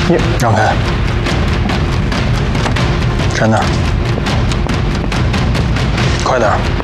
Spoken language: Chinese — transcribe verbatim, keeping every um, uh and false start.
你让开，站那儿，快点。